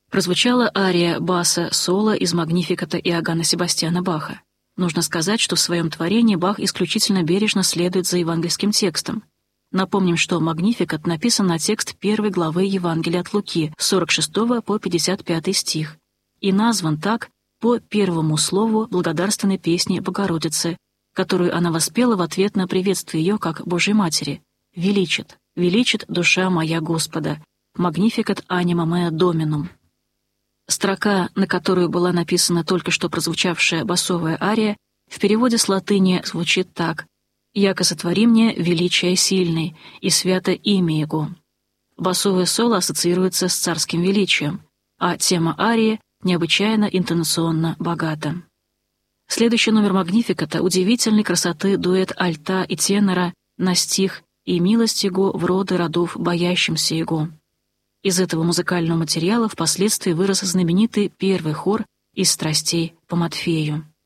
Прозвучала ария баса соло из Магнификата Иоганна Себастьяна Баха. Нужно сказать, что в своем творении Бах исключительно бережно следует за евангельским текстом. Напомним, что Магнификат написан на текст 1 главы Евангелия от Луки, с 46 по 55 стих, и назван так по первому слову благодарственной песни Богородицы, которую она воспела в ответ на приветствие ее как Божьей Матери. «Величит, величит душа моя Господа, Magnificat anima mea Dominum». Строка, на которую была написана только что прозвучавшая басовая ария, в переводе с латыни звучит так: «Яко сотвори мне величие сильный, и свято имя Его». Басовое соло ассоциируется с царским величием, а тема арии необычайно интонационно богата. Следующий номер Магнификата — удивительной красоты дуэт альта и тенора на стих «И милость Его в роды родов боящимся Его». Из этого музыкального материала впоследствии вырос знаменитый первый хор из «Страстей по Матфею».